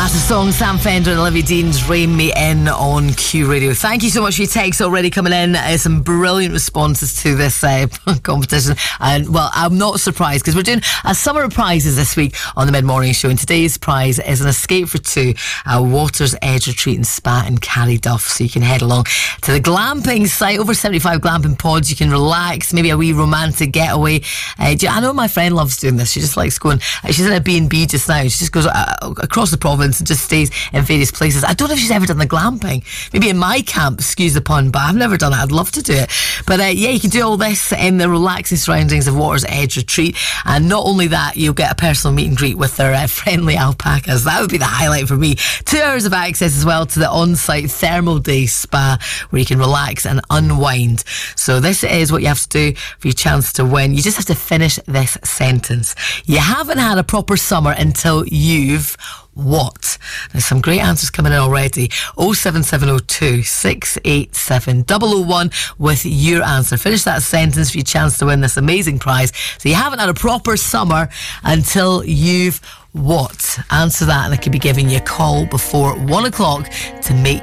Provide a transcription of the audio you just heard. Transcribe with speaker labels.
Speaker 1: Massive song, Sam Fender and Olivia Dean's Rein Me In on Q Radio. Thank you so much for your texts already coming in. Some brilliant responses to this competition. And, well, I'm not surprised because we're doing a summer of prizes this week on the Mid-Morning Show. And today's prize is an escape for two at Water's Edge Retreat and Spa in Carryduff. So you can head along to the glamping site. Over 75 glamping pods. You can relax, maybe a wee romantic getaway. I know my friend loves doing this. She just likes going. She's in a B&B just now. She just goes across the province and just stays in various places. I don't know if she's ever done the glamping. Maybe in my camp, excuse the pun, but I've never done it. I'd love to do it. But yeah, you can do all this in the relaxing surroundings of Water's Edge Retreat. And not only that, you'll get a personal meet and greet with their friendly alpacas. That would be the highlight for me. 2 hours of access as well to the on-site Thermal Day Spa where you can relax and unwind. So this is what you have to do for your chance to win. You just have to finish this sentence. You haven't had a proper summer until you've what? There's some great answers coming in already. 07702 687 001 with your answer. Finish that sentence for your chance to win this amazing prize. So you haven't had a proper summer until you've what? Answer that and I could be giving you a call before 1 o'clock to make